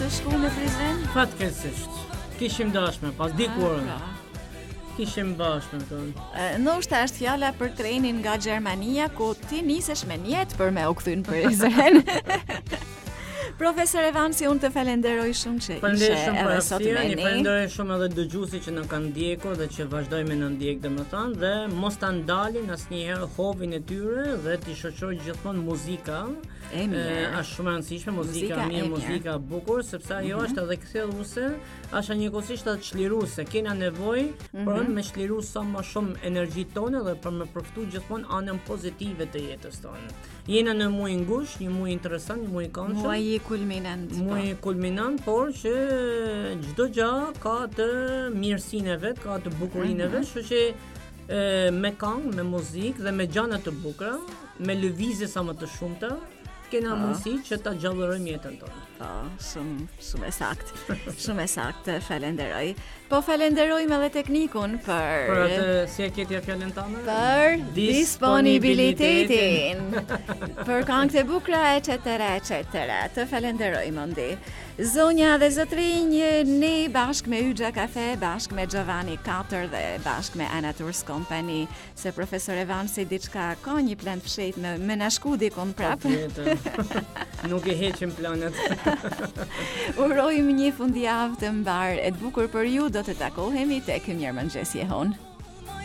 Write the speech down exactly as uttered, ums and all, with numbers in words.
të shku në Prizren? Fatkeqësisht. Kishim dashme, pas dikurën. Kishim bashkë me tonë. Ndoshta është fjala për trenin nga Gjermania, ku ti nisesh me njetë për me u kthy në Prizren. Profesor Evansi, unë të falenderoj shumë që ishe edhe sot me ne. Falenderoj shumë edhe dëgjuesit që na kanë ndjekur dhe që vazhdojmë me na ndjek domethënë dhe mos ta ndalin asnjëherë hovin e tyre dhe t'i shoqëroj gjithmonë muzika. E mirë. Është shumë e rëndësishme muzika, muzika mirë, muzika bukur, sepse ajo është edhe kthjelluse, është njëkohësisht edhe çliruese. Kena nevojë mm -hmm. për me çliru sa më shumë energjitë tonë dhe për me përfituar gjithmonë anën pozitive të jetës tonë. Jena në muaj ngushtë, një muaj interesant, një muaj i këndshëm. Muaj kulminant. Muaj kulminant, por që çdo gjë ka të mirësinë e vet, ka të bukurinë e vet, kështu që e, me këngë, me muzikë dhe me gjëra të bukura, me lëvizje sa më të shumta, kena mundësi që ta gjallërojmë jetën tonë. Po, shumë shumë e saktë. Shumë e saktë, falenderoj. Po falenderojmë edhe teknikun për Për atë si e ke ti fjalën tënde? Për disponibilitetin. Për këngët e bukura et cetera et cetera. Të falenderoj Mondi. Zonja dhe zotrinj, ne bashkë me Yxha Cafe, bashkë me Giovanni katër dhe bashkë me Ana Tours Company, se profesor Evansi diçka ka një plan fshet me me na shku dikon prap. Nuk e heqim planet. Urojmë një fundjavë të mbar e të bukur për ju, do të takohemi tek Mirëmëngjesi e hon.